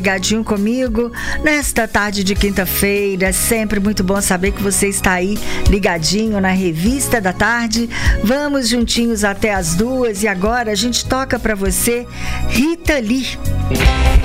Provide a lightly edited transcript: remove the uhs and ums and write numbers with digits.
Ligadinho comigo nesta tarde de quinta-feira. Sempre muito bom saber que você está aí ligadinho na Revista da Tarde. Vamos juntinhos até as 2 e agora a gente toca para você Rita Lee.